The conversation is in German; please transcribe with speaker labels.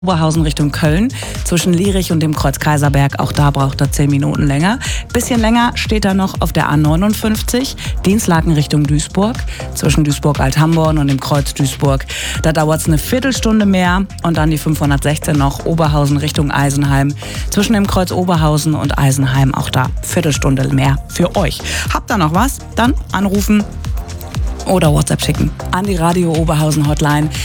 Speaker 1: Oberhausen Richtung Köln, zwischen Lierich und dem Kreuz Kaiserberg, auch da braucht er 10 Minuten länger. Bisschen länger steht er noch auf der A59, Dinslaken Richtung Duisburg, zwischen Duisburg-Althamborn und dem Kreuz Duisburg. Da dauert es eine Viertelstunde mehr und dann die 516 noch, Oberhausen Richtung Eisenheim, zwischen dem Kreuz Oberhausen und Eisenheim, auch da Viertelstunde mehr für euch. Habt ihr noch was? Dann anrufen oder WhatsApp schicken an die Radio Oberhausen Hotline